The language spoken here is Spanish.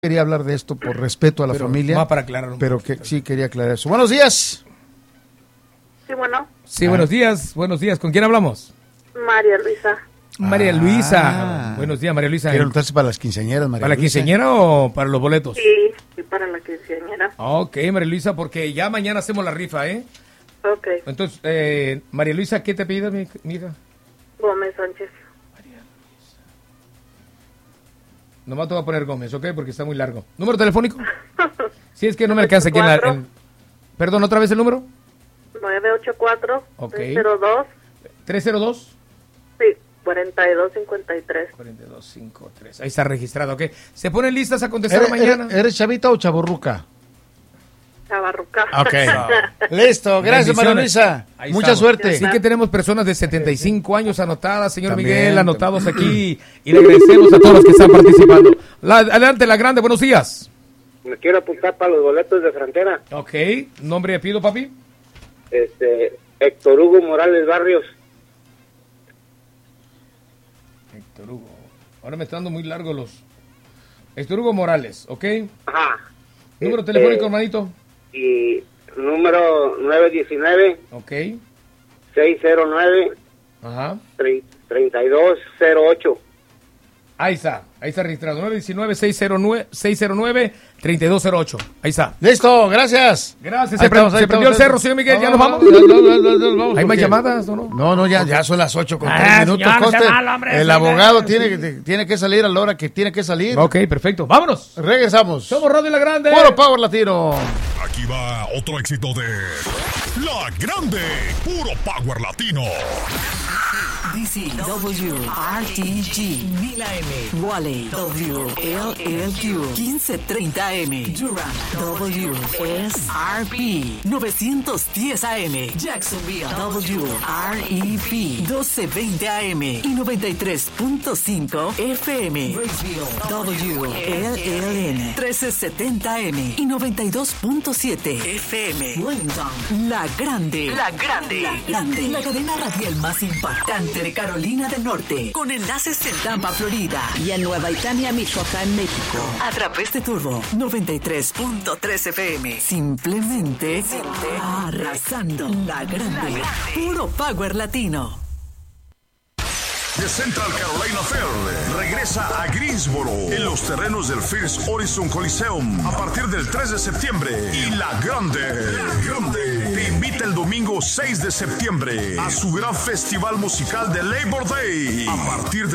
Quería hablar de esto por respeto a la familia. Va para aclararlo. Pero que sí quería aclarar eso. Buenos días. Sí, bueno. Sí, buenos días. Buenos días. ¿Con quién hablamos? María Luisa. María Luisa. Buenos días, María Luisa. Quiero preguntarse para las quinceañeras, María ¿Para la Luisa. quinceañera o para los boletos? Sí, para la quinceañera. Ok, María Luisa, porque ya mañana hacemos la rifa, ¿eh? Ok. Entonces, María Luisa, ¿qué te pide, mi hija? Gómez Sánchez. Nomás te voy a poner Gómez, ¿ok? Porque está muy largo. ¿Número telefónico? Sí, es que no me alcanza aquí en... Perdón, ¿otra vez el número? 984 Ok. 302 ¿302? Sí, 4253. 4253. Ahí está registrado, ¿ok? ¿Se ponen listas a contestar mañana? ¿Eres chavita o chavorruca? Chavarruca. Ok. Listo, gracias, María Luisa. Ahí Mucha estamos. suerte. Sí que tenemos personas de 75 años anotadas, señor También, Miguel, anotados aquí. Y le agradecemos a todos los que están participando. Adelante, la grande, buenos días. Me quiero apuntar para los boletos de frontera. Ok, nombre y apellido, papi. Héctor Hugo Morales Barrios. Héctor Hugo. Ahora me están dando muy largos los... Héctor Hugo Morales, ¿ok? Ajá. Número telefónico, hermanito. Y número 919 Ok. 609 Ajá. 3208. Ahí está registrado. 919-609-3208. Ahí está. Listo, gracias. Gracias. Ahí Se prendió el estamos. cerro, señor Miguel. ¿Ya nos vamos? Vamos, ¿Hay más porque- llamadas o no? No, ya son las 8 con 3 minutos. señor, Coste. se va el hombre, El se abogado va. tiene que salir a la hora que tiene que salir. Ok, perfecto. ¡Vámonos! Regresamos. Somos Radio La Grande. Puro Power Latino. Aquí va otro éxito de La Grande, puro Power Latino. DCW, RTG, 1000 AM, Wally, WLLQ, 1530 AM, Durham, WSRP, 910 AM, Jacksonville, WREP, 1220 AM y 93.5 FM, Raceville, WLLN, 1370 AM y 92.7 FM, Wellington, La Grande, La cadena radial más impactante de Carolina del Norte, con enlaces en Tampa, Florida y en Nueva Italia, Michoacán, México, a través de Turbo 93.3 FM. Simplemente arrasando. La Grande, puro Power Latino. The Central Carolina Fair regresa a Greensboro en los terrenos del First Horizon Coliseum a partir del 3 de septiembre. Y La Grande te invita el domingo 6 de septiembre a su gran festival musical de Labor Day a partir de